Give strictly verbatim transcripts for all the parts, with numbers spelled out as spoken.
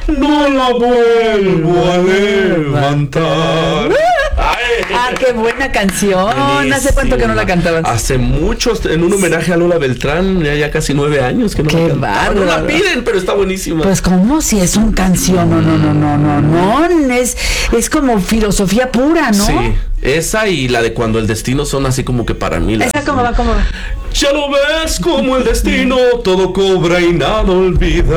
no la vuelvo a levantar. Ah, qué buena canción. Buenísima. ¿Hace cuánto que no la cantabas? Hace mucho, en un homenaje a Lola Beltrán, ya, ya casi nueve años que no qué la cantaba. No la piden, pero está buenísima. Pues como si es un canción, no, no, no, no, no, no, es, es como filosofía pura, ¿no? Sí, esa y la de Cuando el destino son así como que para mí. ¿Esa cómo va, cómo va? Ya lo ves como el destino todo cobra y nada olvida.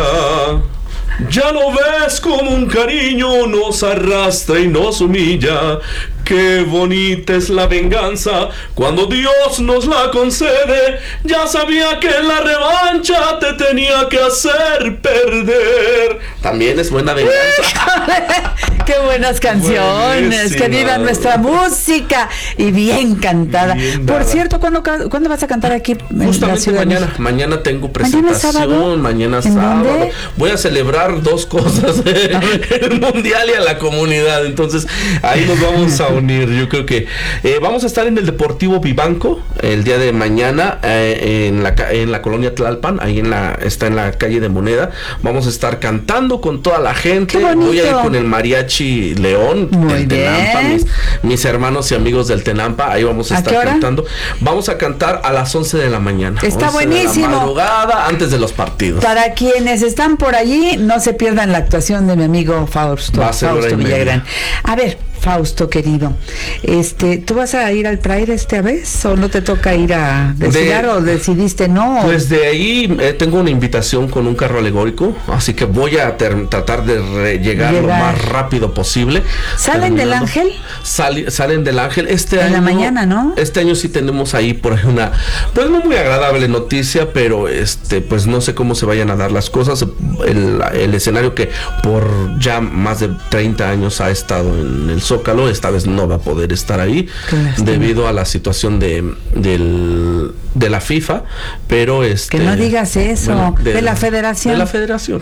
Ya lo ves como un cariño nos arrastra y nos humilla. Qué bonita es la venganza cuando Dios nos la concede. Ya sabía que la revancha te tenía que hacer perder. También es buena venganza. Qué buenas canciones. Buenísima. Que viva nuestra música y bien cantada. Bien Por cierto, ¿cuándo, ¿cuándo vas a cantar aquí? Justamente en mañana. Mañana tengo presentación. ¿Mañana sábado? Mañana sábado. ¿Dónde? Voy a celebrar dos cosas: el mundial y a la comunidad. Entonces ahí nos vamos a unir. Yo creo que eh, vamos a estar en el Deportivo Vivanco el día de mañana eh, en la en la colonia Tlalpan, ahí en la está en la calle de Moneda. Vamos a estar cantando con toda la gente. Voy a ir con el mariachi León del Tenampa, mis, mis hermanos y amigos del Tenampa. Ahí vamos a, ¿A estar cantando. Vamos a cantar a las once de la mañana. Está buenísimo. De la madrugada, antes de los partidos. Para quienes están por allí, no se pierdan la actuación de mi amigo Fausto, Va a ser Fausto Villagrán. A ver, Fausto querido, este, ¿tú vas a ir al Pride esta vez o no te toca ir a desfilar o decidiste no? Pues de ahí eh, tengo una invitación con un carro alegórico, así que voy a ter- tratar de re- llegar, llegar lo más rápido posible. ¿Salen del Ángel? Sal- salen del Ángel este en año. En la mañana, ¿no? Este año sí tenemos ahí por ahí una, pues no muy agradable noticia, pero este, pues no sé cómo se vayan a dar las cosas. El, el escenario que por ya más de treinta años ha estado en el Zócalo, esta vez no va a poder estar ahí debido a la situación de del, de la FIFA, pero este que no digas eso, bueno, de, de la federación de la federación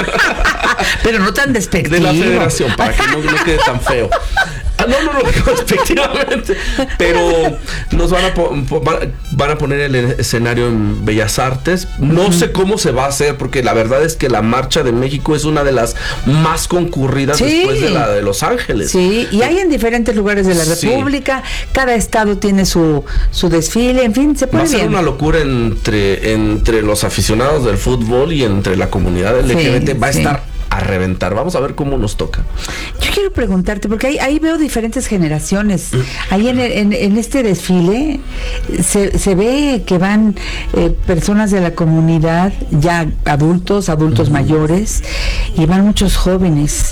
pero no tan despectivo, de la federación, para que no, no quede tan feo. Ah, no, no, no, efectivamente. Pero nos van a, po- van a poner el escenario en Bellas Artes. No uh-huh. sé cómo se va a hacer, porque la verdad es que la Marcha de México es una de las más concurridas, sí, después de la de Los Ángeles. Sí, y hay en diferentes lugares de la República. Sí. Cada estado tiene su, su desfile, en fin, se puede. Va a ser bien. una locura entre, entre los aficionados del fútbol y entre la comunidad L G B T. Sí, va a sí. estar a reventar. Vamos a ver cómo nos toca. Yo quiero preguntarte, porque ahí, ahí veo diferentes generaciones. Ahí en, en, en este desfile se, se ve que van eh, personas de la comunidad, ya adultos, adultos uh-huh. mayores, y van muchos jóvenes.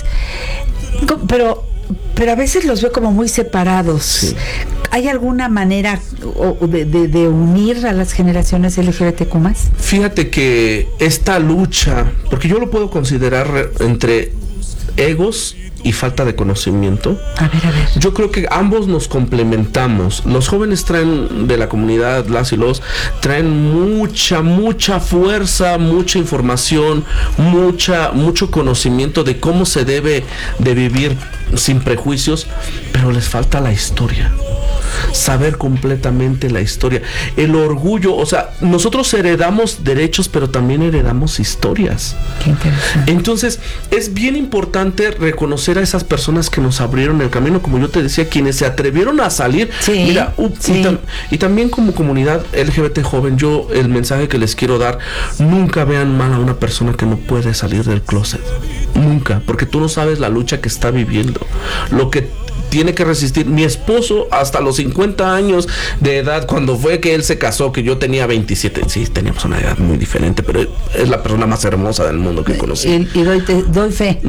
Pero pero a veces los veo como muy separados. Sí. ¿Hay alguna manera de, de, de unir a las generaciones L G B T Q más? Fíjate que esta lucha, porque yo lo puedo considerar entre egos y falta de conocimiento. A ver, a ver. Yo creo que ambos nos complementamos. Los jóvenes traen de la comunidad, las y los, traen mucha, mucha fuerza, mucha información, mucha, mucho conocimiento de cómo se debe de vivir sin prejuicios, pero les falta la historia. Saber completamente la historia, el orgullo, o sea, nosotros heredamos derechos, pero también heredamos historias. Qué interesante. Entonces, es bien importante reconocer a esas personas que nos abrieron el camino, como yo te decía, quienes se atrevieron a salir. Sí, Mira, uh, sí. y, tam- y también como comunidad L G B T joven, yo el mensaje que les quiero dar: nunca vean mal a una persona que no puede salir del closet, nunca, porque tú no sabes la lucha que está viviendo, lo que tiene que resistir. Mi esposo hasta los cincuenta años de edad, cuando fue que él se casó, que yo tenía veintisiete, sí, teníamos una edad muy diferente, pero es la persona más hermosa del mundo que conocí. Y, y doy, te, doy fe.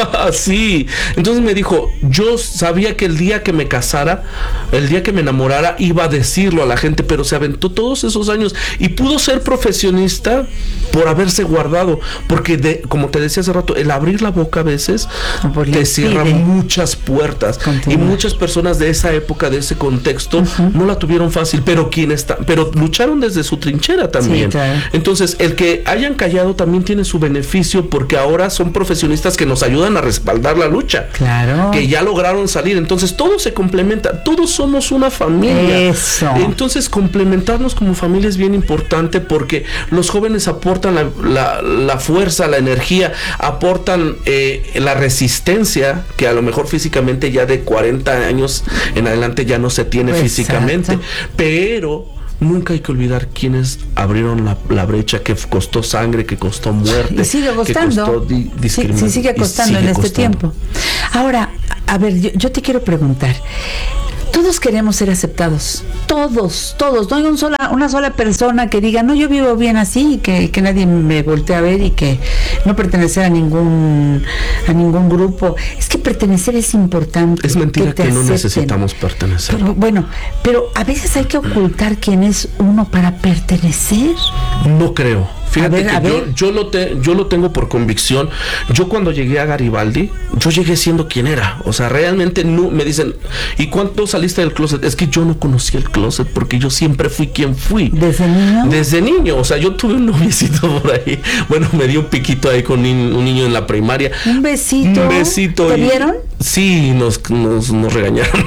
Sí, entonces me dijo, yo sabía que el día que me casara, el día que me enamorara, iba a decirlo a la gente, pero se aventó todos esos años y pudo ser profesionista por haberse guardado, porque de, como te decía hace rato, el abrir la boca a veces te cierra muchas puertas. Contigo. y muchas personas de esa época, de ese contexto, uh-huh. no la tuvieron fácil, pero quienes está, pero lucharon desde su trinchera también. Sí, claro. Entonces, el que hayan callado también tiene su beneficio, porque ahora son profesionistas que nos ayudan a respaldar la lucha. Claro. Que ya lograron salir. Entonces, todo se complementa. Todos somos una familia. Eso. Entonces, complementarnos como familia es bien importante, porque los jóvenes aportan la, la, la fuerza, la energía, aportan eh, la resistencia, que a lo mejor físicamente ya de cuarenta años en adelante ya no se tiene Exacto. físicamente, pero nunca hay que olvidar quienes abrieron la, la brecha, que costó sangre, que costó muerte. Y sigue costando. Que costó di- sí, sí, sigue costando sigue en este costando. tiempo. Ahora, a ver, yo, yo te quiero preguntar. Todos queremos ser aceptados, todos, todos, no hay un sola, una sola persona que diga, no, yo vivo bien así, que, que nadie me voltee a ver y que no pertenecer a ningún a ningún grupo. Es que pertenecer es importante. Es mentira que, que no necesitamos pertenecer. Pero, bueno, pero a veces hay que ocultar quién es uno para pertenecer. No creo. Fíjate ver, que yo, yo, lo te, yo lo tengo por convicción. Yo cuando llegué a Garibaldi, yo llegué siendo quien era. O sea, realmente no, me dicen, ¿y cuánto saliste del closet? Es que yo no conocía el closet porque yo siempre fui quien fui. ¿Desde niño? Desde niño. O sea, yo tuve un noviecito por ahí. Bueno, me dio un piquito ahí con un niño en la primaria. ¿Un besito? Un besito. ¿Te y, vieron? Sí, nos, nos, nos regañaron.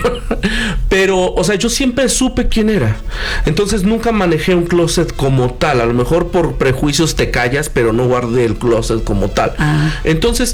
Pero, o sea, yo siempre supe quién era. Entonces nunca manejé un closet como tal. A lo mejor por prejuicios te callas, pero no guardé el closet como tal. Ah. Entonces,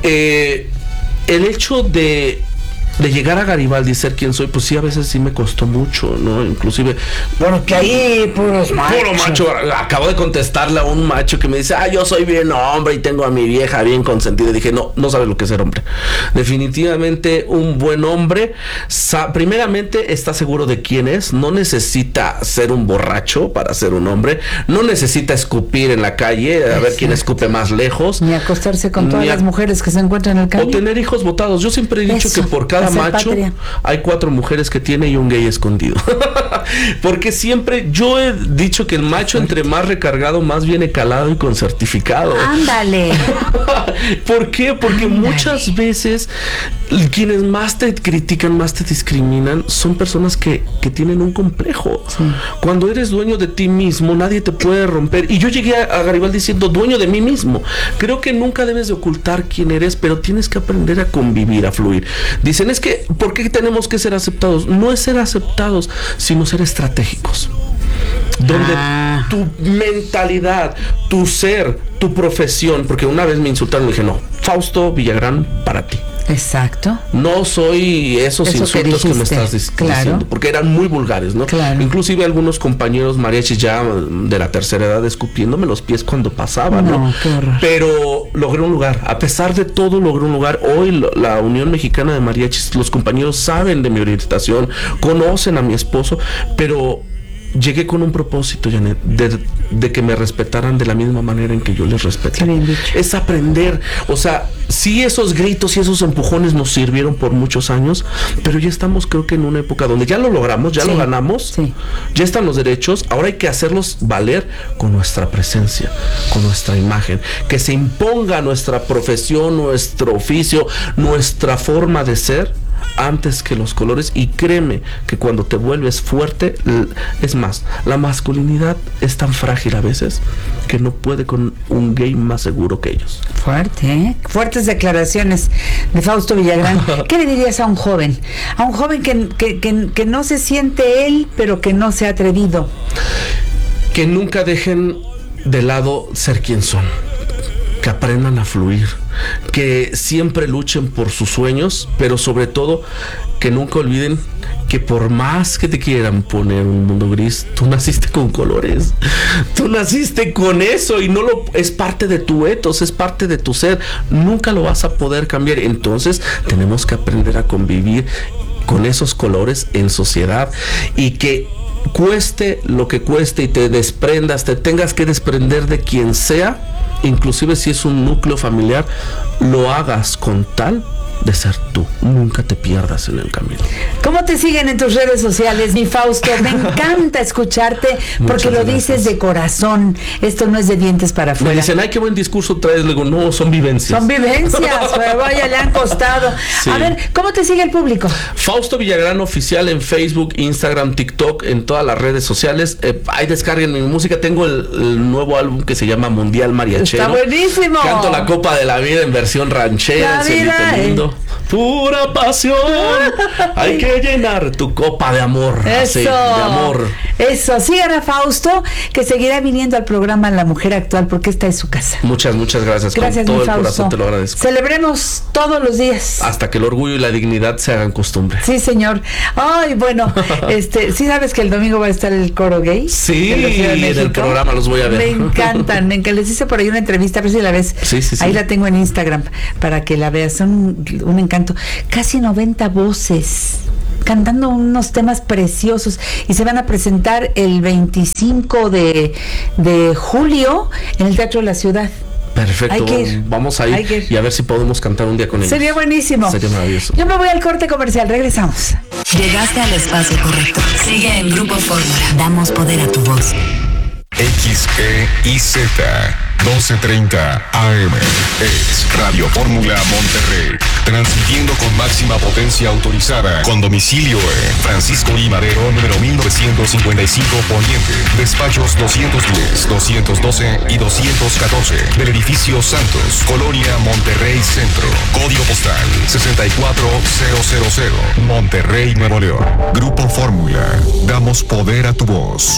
eh, el hecho de de llegar a Garibaldi y ser quien soy, pues sí, a veces sí me costó mucho, ¿no? Inclusive, bueno, que ahí puros machos. Puro macho. Acabo de contestarle a un macho que me dice, ah, yo soy bien hombre y tengo a mi vieja bien consentida. Y dije, no, no sabe lo que es ser hombre. Definitivamente un buen hombre, sa- primeramente está seguro de quién es, no necesita ser un borracho para ser un hombre, no necesita escupir en la calle, a Exacto. ver quién escupe más lejos. Ni acostarse con todas a, las mujeres que se encuentran en el calle. O tener hijos botados. Yo siempre he dicho Eso. que por cada macho patria. hay cuatro mujeres que tiene y un gay escondido. Porque siempre yo he dicho que el macho entre más recargado más viene calado y con certificado. Ándale. ¿Por qué? Porque Ándale. muchas veces quienes más te critican, más te discriminan, son personas que, que tienen un complejo. Sí. Cuando eres dueño de ti mismo, nadie te puede romper. Y yo llegué a, a Garibaldi siendo dueño de mí mismo. Creo que nunca debes de ocultar quién eres, pero tienes que aprender a convivir, a fluir. Dicen, es que, ¿por qué tenemos que ser aceptados? No es ser aceptados, sino ser estratégicos. Donde ah. tu mentalidad, tu ser, tu profesión, porque una vez me insultaron y dije, no, Fausto Villagrán para ti. Exacto. No soy esos Eso insultos que, que me estás dic- claro. diciendo, porque eran muy vulgares, ¿no? Claro. Inclusive algunos compañeros mariachis ya de la tercera edad escupiéndome los pies cuando pasaban, ¿no? ¿no? Qué horror. Pero logré un lugar. A pesar de todo, logré un lugar. Hoy lo, la Unión Mexicana de Mariachis, los compañeros saben de mi orientación, conocen a mi esposo, pero llegué con un propósito, Janet, de, de que me respetaran de la misma manera en que yo les respeté. Es aprender, o sea, sí, esos gritos y esos empujones nos sirvieron por muchos años, pero ya estamos, creo que en una época donde ya lo logramos, ya sí, lo ganamos, sí. ya están los derechos, ahora hay que hacerlos valer con nuestra presencia, con nuestra imagen, que se imponga nuestra profesión, nuestro oficio, nuestra forma de ser, antes que los colores. Y créeme que cuando te vuelves fuerte, es más, la masculinidad es tan frágil a veces que no puede con un gay más seguro que ellos. Fuerte, ¿eh? Fuertes declaraciones de Fausto Villagrán. ¿Qué le dirías a un joven? A un joven que, que, que, que no se siente él, pero que no se ha atrevido. Que nunca dejen de lado ser quien son, que aprendan a fluir, que siempre luchen por sus sueños, pero sobre todo que nunca olviden que por más que te quieran poner un mundo gris, tú naciste con colores, tú naciste con eso y no lo es parte de tu etos, es parte de tu ser, nunca lo vas a poder cambiar. Entonces tenemos que aprender a convivir con esos colores en sociedad, y que cueste lo que cueste y te desprendas, te tengas que desprender de quien sea, inclusive si es un núcleo familiar, lo hagas con tal de ser tú. Nunca te pierdas en el camino. ¿Cómo te siguen en tus redes sociales, mi Fausto? Me encanta escucharte porque Muchas lo gracias. Dices de corazón. Esto no es de dientes para afuera. Me dicen, ay, qué buen discurso traes. Le digo, no, son vivencias. Son vivencias, pero vaya, le han costado. Sí. A ver, ¿cómo te sigue el público? Fausto Villagrán Oficial en Facebook, Instagram, TikTok, en todas las redes sociales. Eh, ahí descarguen mi música. Tengo el, el nuevo álbum que se llama Mundial Mariachero. Está buenísimo. Canto la Copa de la Vida en versión ranchera. La vida, eh. Pura pasión. Hay que llenar tu copa de amor. Eso. Así, de amor. Eso. Sigan a Fausto, que seguirá viniendo al programa La Mujer Actual, porque esta es su casa. Muchas, muchas gracias. Gracias, Con todo mi el Fausto. corazón te lo agradezco. Celebremos todos los días. Hasta que el orgullo y la dignidad se hagan costumbre. Sí, señor. Ay, bueno, este, ¿sí sabes que el domingo va a estar el coro gay? Sí, en el programa los voy a ver. Me encantan, me encantan. Les hice por ahí una entrevista, a ver si la ves. Sí, sí, sí. Ahí la tengo en Instagram para que la veas. Son un, un encanto. Casi noventa voces cantando unos temas preciosos y se van a presentar el veinticinco de julio en el Teatro de la Ciudad. Perfecto, ir, vamos a ir, ir y a ver si podemos cantar un día con ellos. Sería buenísimo. Sería maravilloso. Yo me voy al corte comercial, regresamos. Llegaste al espacio correcto. Sigue en Grupo Fórmula. Damos poder a tu voz. X E I Z doce treinta A M es Radio Fórmula Monterrey, transmitiendo con máxima potencia autorizada, con domicilio en Francisco I. Madero, número mil novecientos cincuenta y cinco Poniente, despachos doscientos diez, doscientos doce y doscientos catorce, del edificio Santos, Colonia Monterrey Centro, código postal sesenta y cuatro mil, Monterrey, Nuevo León. Grupo Fórmula, damos poder a tu voz.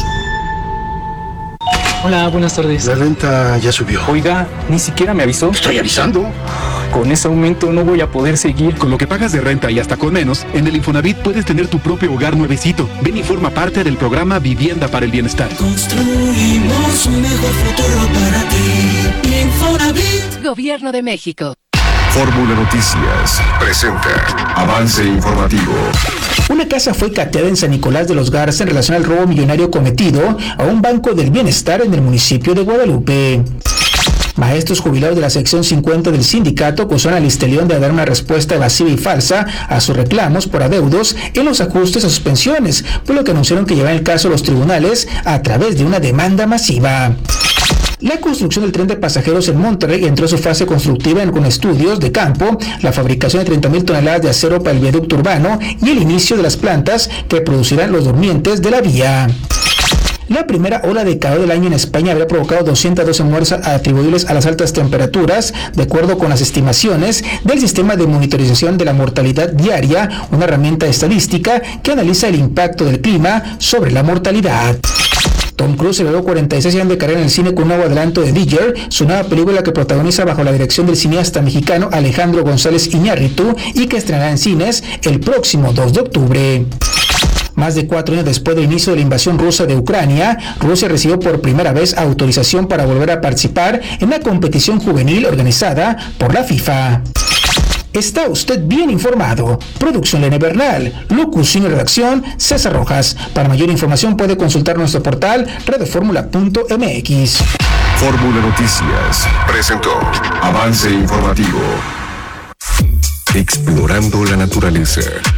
Hola, buenas tardes. La renta ya subió. Oiga, ni siquiera me avisó. Estoy avisando. Con ese aumento no voy a poder seguir. Con lo que pagas de renta y hasta con menos, en el Infonavit puedes tener tu propio hogar nuevecito. Ven y forma parte del programa Vivienda para el Bienestar. Construimos un mejor futuro para ti. Infonavit. Gobierno de México. Fórmula Noticias presenta Avance Informativo. Una casa fue cateada en San Nicolás de los Garza en relación al robo millonario cometido a un banco del bienestar en el municipio de Guadalupe. Maestros jubilados de la sección cincuenta del sindicato acusaron al Istelión de dar una respuesta evasiva y falsa a sus reclamos por adeudos en los ajustes a sus pensiones, por lo que anunciaron que llevarán el caso a los tribunales a través de una demanda masiva. La construcción del tren de pasajeros en Monterrey entró a su fase constructiva con estudios de campo, la fabricación de treinta mil toneladas de acero para el viaducto urbano y el inicio de las plantas que producirán los durmientes de la vía. La primera ola de calor del año en España habría provocado doscientas doce muertes atribuibles a las altas temperaturas, de acuerdo con las estimaciones del Sistema de Monitorización de la Mortalidad Diaria, una herramienta estadística que analiza el impacto del clima sobre la mortalidad. Tom Cruce celebró cuarenta y seis años de carrera en el cine con un nuevo adelanto de Digger, su nueva película que protagoniza bajo la dirección del cineasta mexicano Alejandro González Iñárritu y que estrenará en cines el próximo dos de octubre. Más de cuatro años después del inicio de la invasión rusa de Ucrania, Rusia recibió por primera vez autorización para volver a participar en una competición juvenil organizada por la FIFA. Está usted bien informado. Producción Lene Bernal. Locución y redacción César Rojas. Para mayor información puede consultar nuestro portal radioformula punto m x. Fórmula Noticias presentó Avance Informativo. Explorando la naturaleza.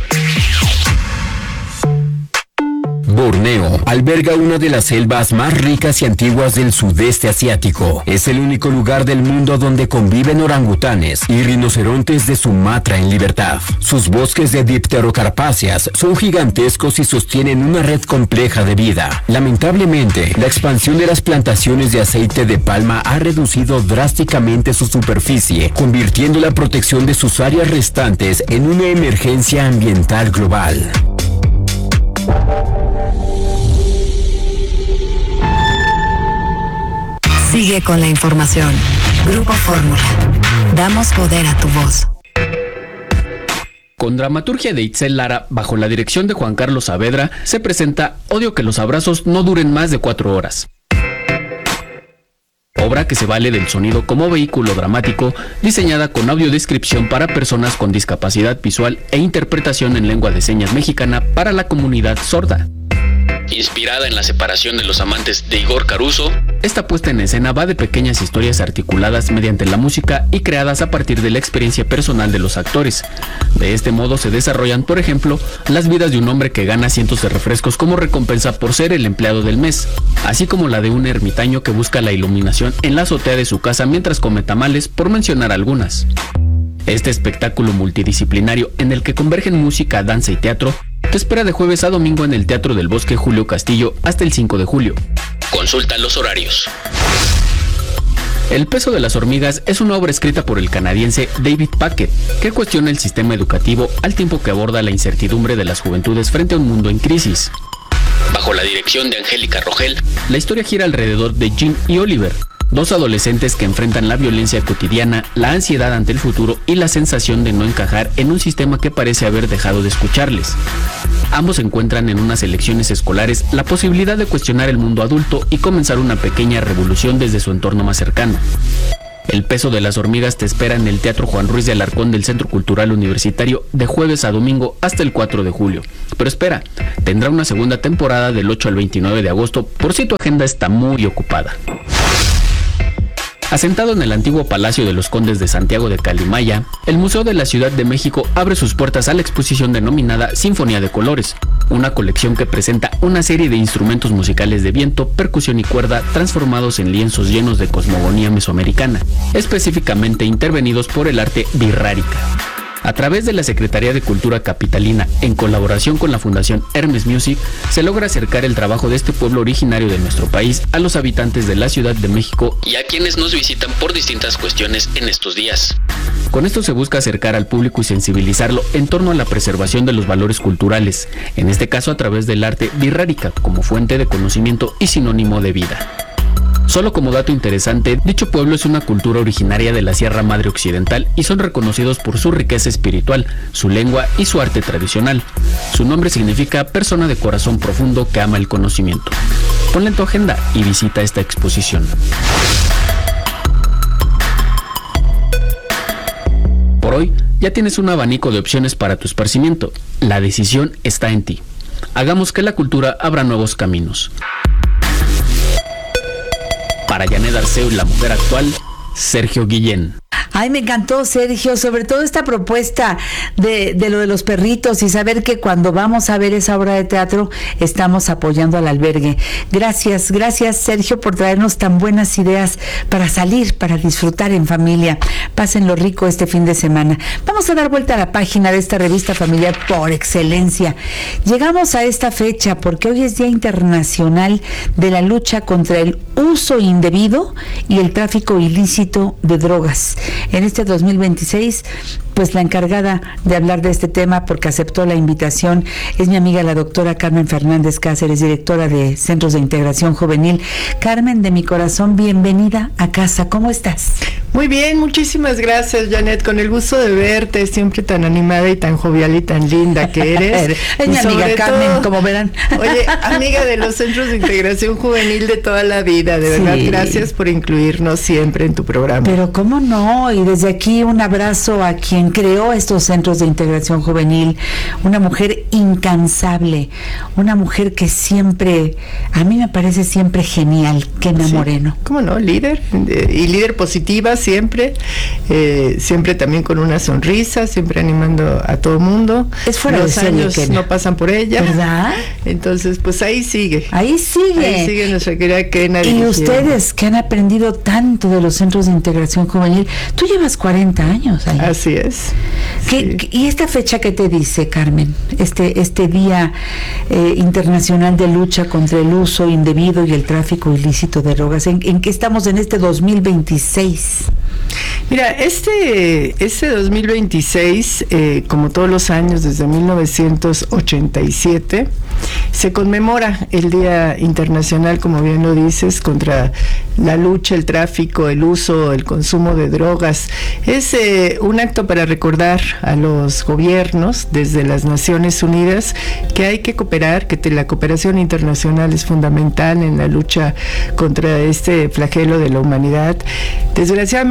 Borneo alberga una de las selvas más ricas y antiguas del sudeste asiático. Es el único lugar del mundo donde conviven orangutanes y rinocerontes de Sumatra en libertad. Sus bosques de dipterocarpáceas son gigantescos y sostienen una red compleja de vida. Lamentablemente, la expansión de las plantaciones de aceite de palma ha reducido drásticamente su superficie, convirtiendo la protección de sus áreas restantes en una emergencia ambiental global. Sigue con la información. Grupo Fórmula. Damos poder a tu voz. Con dramaturgia de Itzel Lara, bajo la dirección de Juan Carlos Saavedra, se presenta Odio que los abrazos no duren más de cuatro horas. Obra que se vale del sonido como vehículo dramático, diseñada con audiodescripción para personas con discapacidad visual e interpretación en lengua de señas mexicana para la comunidad sorda. Inspirada en la separación de los amantes de Igor Caruso, esta puesta en escena va de pequeñas historias articuladas mediante la música y creadas a partir de la experiencia personal de los actores. De este modo se desarrollan, por ejemplo, las vidas de un hombre que gana cientos de refrescos como recompensa por ser el empleado del mes, así como la de un ermitaño que busca la iluminación en la azotea de su casa mientras come tamales, por mencionar algunas. Este espectáculo multidisciplinario en el que convergen música, danza y teatro te espera de jueves a domingo en el Teatro del Bosque Julio Castillo hasta el cinco de julio. Consulta los horarios. El peso de las hormigas es una obra escrita por el canadiense David Paquet, que cuestiona el sistema educativo al tiempo que aborda la incertidumbre de las juventudes frente a un mundo en crisis. Bajo la dirección de Angélica Rogel, la historia gira alrededor de Jim y Oliver, dos adolescentes que enfrentan la violencia cotidiana, la ansiedad ante el futuro y la sensación de no encajar en un sistema que parece haber dejado de escucharles. Ambos encuentran en unas elecciones escolares la posibilidad de cuestionar el mundo adulto y comenzar una pequeña revolución desde su entorno más cercano. El peso de las hormigas te espera en el Teatro Juan Ruiz de Alarcón del Centro Cultural Universitario de jueves a domingo hasta el cuatro de julio. Pero espera, tendrá una segunda temporada del ocho al veintinueve de agosto por si tu agenda está muy ocupada. Asentado en el antiguo Palacio de los Condes de Santiago de Calimaya, el Museo de la Ciudad de México abre sus puertas a la exposición denominada Sinfonía de Colores, una colección que presenta una serie de instrumentos musicales de viento, percusión y cuerda transformados en lienzos llenos de cosmogonía mesoamericana, específicamente intervenidos por el arte birrárica. A través de la Secretaría de Cultura Capitalina, en colaboración con la Fundación Hermes Music, se logra acercar el trabajo de este pueblo originario de nuestro país a los habitantes de la Ciudad de México y a quienes nos visitan por distintas cuestiones en estos días. Con esto se busca acercar al público y sensibilizarlo en torno a la preservación de los valores culturales, en este caso a través del arte birrárica como fuente de conocimiento y sinónimo de vida. Solo como dato interesante, dicho pueblo es una cultura originaria de la Sierra Madre Occidental y son reconocidos por su riqueza espiritual, su lengua y su arte tradicional. Su nombre significa persona de corazón profundo que ama el conocimiento. Ponle en tu agenda y visita esta exposición. Por hoy, ya tienes un abanico de opciones para tu esparcimiento. La decisión está en ti. Hagamos que la cultura abra nuevos caminos. Para Janet Arceo y la mujer actual, Sergio Guillén. Ay, me encantó, Sergio, sobre todo esta propuesta de, de lo de los perritos y saber que cuando vamos a ver esa obra de teatro estamos apoyando al albergue. Gracias, gracias, Sergio, por traernos tan buenas ideas para salir, para disfrutar en familia. Pásenlo rico este fin de semana. Vamos a dar vuelta a la página de esta revista familiar por excelencia. Llegamos a esta fecha porque hoy es Día Internacional de la Lucha contra el Uso Indebido y el Tráfico Ilícito de Drogas. En este dos mil veintiséis, pues la encargada de hablar de este tema, porque aceptó la invitación, es mi amiga la doctora Carmen Fernández Cáceres, directora de Centros de Integración Juvenil. Carmen, de mi corazón, bienvenida a casa. ¿Cómo estás? Muy bien, muchísimas gracias, Janet, con el gusto de verte, siempre tan animada y tan jovial y tan linda que eres. Es mi amiga Carmen, todo, como verán. Oye, amiga de los Centros de Integración Juvenil de toda la vida, de verdad, sí. Gracias por incluirnos siempre en tu programa. Pero cómo no, y desde aquí un abrazo a quien creó estos Centros de Integración Juvenil, una mujer incansable, una mujer que siempre, a mí me parece siempre genial, Kena sí. Moreno. ¿Cómo no? Líder, eh, y líder positiva siempre, eh, siempre también con una sonrisa, siempre animando a todo mundo. Es fuera Los de serie, años Kena. no pasan por ella. ¿Verdad? Entonces, pues ahí sigue. Ahí sigue. Ahí sigue nuestra querida Kena. Y dirigiendo. Ustedes que han aprendido tanto de los Centros de Integración Juvenil, tú llevas cuarenta años ahí. Así es. ¿Qué, sí. ¿Y esta fecha qué te dice, Carmen? Este, este Día eh, Internacional de Lucha contra el Uso Indebido y el Tráfico Ilícito de Drogas. ¿En, en qué estamos en este dos mil veintiséis? Mira, este, este dos mil veintiséis, eh, como todos los años desde mil novecientos ochenta y siete, se conmemora el Día Internacional, como bien lo dices, contra la lucha, el tráfico, el uso, el consumo de drogas. Es eh, un acto para recordar a los gobiernos desde las Naciones Unidas que hay que cooperar, que te, la cooperación internacional es fundamental en la lucha contra este flagelo de la humanidad. Desgraciadamente ha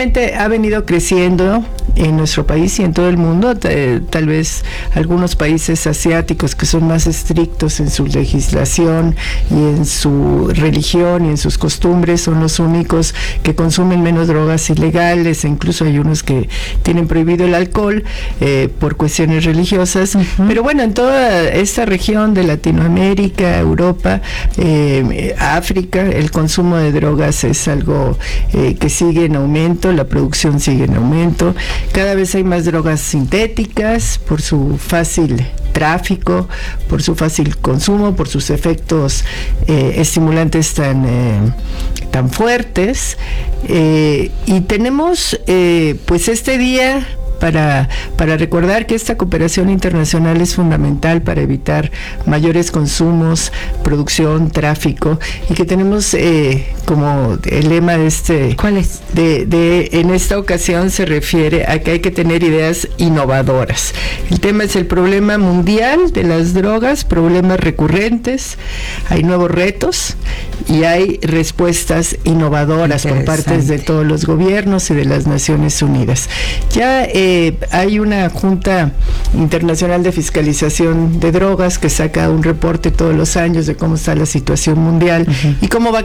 ha venido creciendo en nuestro país y en todo el mundo. T- tal vez algunos países asiáticos que son más estrictos en su legislación y en su religión y en sus costumbres son los únicos que consumen menos drogas ilegales, e incluso hay unos que tienen prohibido el alcohol eh, por cuestiones religiosas. Uh-huh. Pero bueno, en toda esta región de Latinoamérica, Europa, eh, África, el consumo de drogas es algo eh, que sigue en aumento, la producción sigue en aumento, cada vez hay más drogas sintéticas por su fácil tráfico, por su fácil consumo, por sus efectos eh, estimulantes tan, eh, tan fuertes, eh, y tenemos eh, pues este día Para, para recordar que esta cooperación internacional es fundamental para evitar mayores consumos, producción, tráfico, y que tenemos eh, como el lema de este... ¿Cuál es? De, de, en esta ocasión se refiere a que hay que tener ideas innovadoras. El tema es el problema mundial de las drogas, problemas recurrentes, hay nuevos retos y hay respuestas innovadoras por parte de todos los gobiernos y de las Naciones Unidas. Ya eh, Eh, hay una Junta Internacional de Fiscalización de Drogas que saca un reporte todos los años de cómo está la situación mundial uh-huh. y cómo va